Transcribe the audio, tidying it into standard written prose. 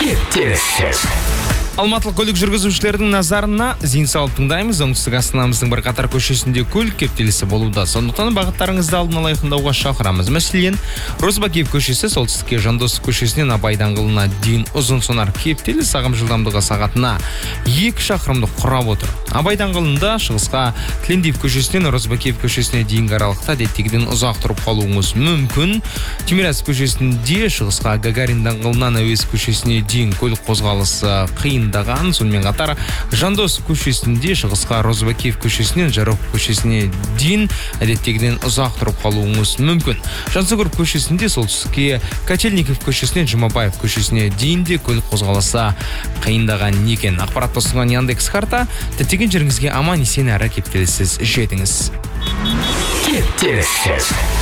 Кептеліс. Алматылық көлік жүргізушілердің назарына зейін салып тыңдаймыз. Оңтүстік Астанамыздың бірқатар көшесінде көлік кептелісі болуда. Сондықтан бағыттарыңызды алдын ала айқындауға шақырамыз. Мәселен, Розыбакиев көшесі солтүстікке Жандосов көшесінен Абай даңғылына дейін ұзын сонар кептеліс ағым жылдамдығы сағатына 2 шақырымды құрап отыр. Абай даңғылында шығысқа Тілендиев көшесінен Розыбакиев көшесіне дейінгі аралықта әдеттегіден ұзақ тұрып қалуыңыз мүмкін. Тимирязев көшесінде шығысқа Гагарин даңғылынан Әуезов көшесіне дейін көлік қозғалысы қиындаған. Сонымен қатар Жандосов көшесінде шығысқа Розыбакиев көшесінен Жароков көшесіне дейін әдеттегіден ұзақ тұрып қалуыңыз мүмкін. Жансүгіров көшесінде солтүстікке Котельников көшесінен Жұмабаев көшесіне дейін де көлік қозғалысы қиындаған екен. Ақпаратты ұсынған Яндекс карта. Тәтеген жеріңізге аман есен әрі кептеліссіз жетіңіз. Кептеліс.